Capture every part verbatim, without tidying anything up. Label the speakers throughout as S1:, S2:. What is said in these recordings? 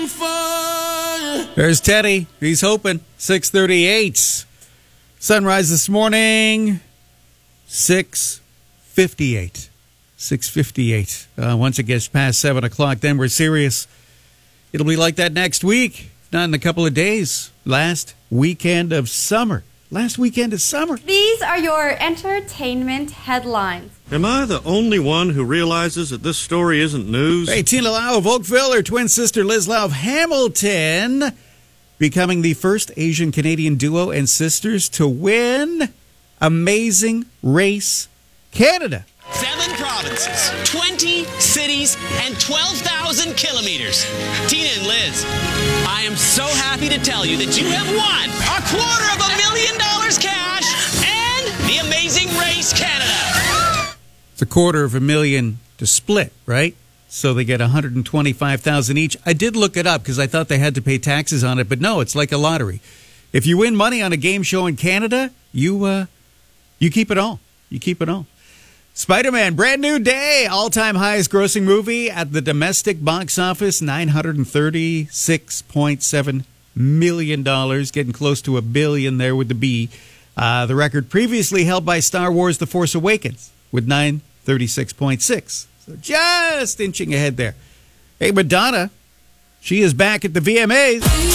S1: There's Teddy. He's hoping. six thirty-eight. Sunrise this morning, six fifty-eight. six fifty-eight. Uh, once it gets past seven o'clock, then we're serious. It'll be like that next week, not in a couple of days. Last weekend of summer. Last weekend of summer.
S2: These are your entertainment headlines.
S3: Am I the only one who realizes that this story isn't news?
S1: Hey, Tina Lau of Oakville, her twin sister Liz Lau of Hamilton, becoming the first Asian-Canadian duo and sisters to win Amazing Race Canada.
S4: Seven provinces, twenty cities, and twelve thousand kilometers. Tina and Liz, I am so happy to tell you that you have won a quarter of a million dollars cash and the Amazing Race Canada.
S1: It's a quarter of a million to split, right? So they get one hundred twenty-five thousand dollars each. I did look it up because I thought they had to pay taxes on it, but no, it's like a lottery. If you win money on a game show in Canada, you uh, you keep it all. You keep it all. Spider-Man, brand new day, all-time highest grossing movie at the domestic box office, nine hundred thirty-six point seven million dollars, getting close to a billion there with the B. Uh, the record previously held by Star Wars The Force Awakens with nine hundred thirty-six point six. So just inching ahead there. Hey, Madonna, she is back at the V M As.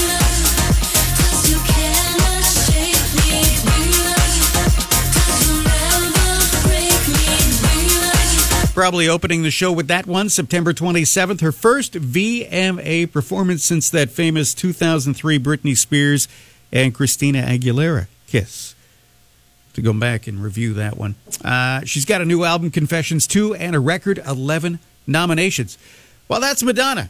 S1: Probably opening the show with that one, September twenty-seventh. Her first V M A performance since that famous two thousand three Britney Spears and Christina Aguilera kiss. To go back and review that one. Uh, she's got a new album, Confessions two, and a record eleven nominations. Well, that's Madonna.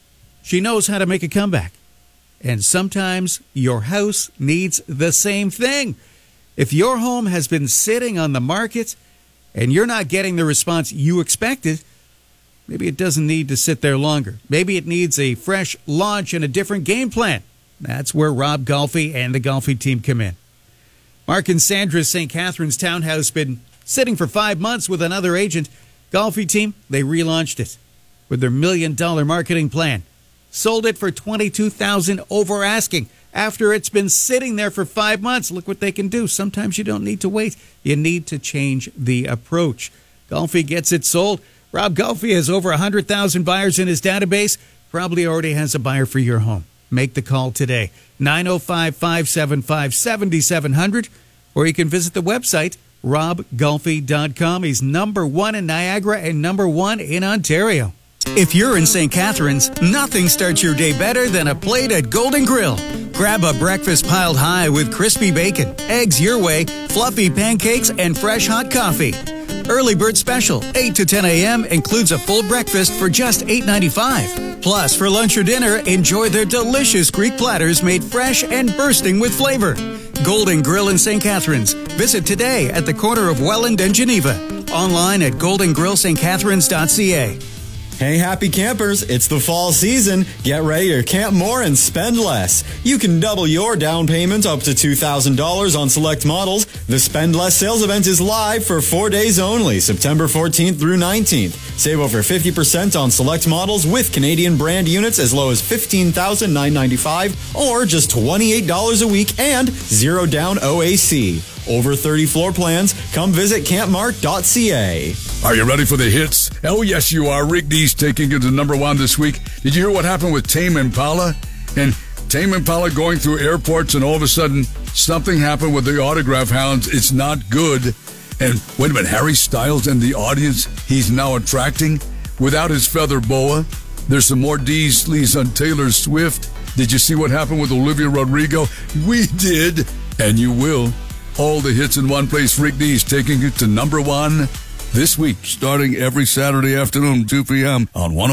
S1: She knows how to make a comeback. And sometimes your house needs the same thing. If your home has been sitting on the market and you're not getting the response you expected, maybe it doesn't need to sit there longer. Maybe it needs a fresh launch and a different game plan. That's where Rob Golfi and the Golfi team come in. Mark and Sandra's Saint Catharines townhouse been sitting for five months with another agent. Golfi team, they relaunched it with their million-dollar marketing plan. Sold it for twenty-two thousand dollars over asking. After it's been sitting there for five months, look what they can do. Sometimes you don't need to wait. You need to change the approach. Golfi gets it sold. Rob Golfi has over one hundred thousand buyers in his database. Probably already has a buyer for your home. Make the call today. nine oh five, five seven five, seven seven zero zero. Or you can visit the website, rob golfi dot com. He's number one in Niagara and number one in Ontario. If you're in Saint Catharines, nothing starts your day better than a plate at Golden Grill. Grab a breakfast piled high with crispy bacon, eggs your way, fluffy pancakes, and fresh hot coffee. Early bird special, eight to ten a.m. includes a full breakfast for just eight ninety-five. Plus, for lunch or dinner, enjoy their delicious Greek platters made fresh and bursting with flavor. Golden Grill in Saint Catharines. Visit today at the corner of Welland and Geneva. Online at golden grill st catharines dot c a.
S5: Hey, happy campers, it's the fall season. Get ready to camp more and spend less. You can double your down payment up to two thousand dollars on select models. The Spend Less sales event is live for four days only, September fourteenth through nineteenth. Save over fifty percent on select models with Canadian brand units as low as fifteen thousand nine hundred ninety-five dollars or just twenty-eight dollars a week and zero down O A C. Over thirty floor plans. Come visit camp mart dot c a.
S6: Are you ready for the hits? Oh, yes, you are. Rick Dees taking it to number one this week. Did you hear what happened with Tame Impala? And Tame Impala going through airports and all of a sudden something happened with the autograph hounds. It's not good. And wait a minute, Harry Styles and the audience he's now attracting without his feather boa. There's some more Dees leads on Taylor Swift. Did you see what happened with Olivia Rodrigo? We did, and you will. All the hits in one place. Rick Dees taking it to number one this week, starting every Saturday afternoon, two p.m. on one.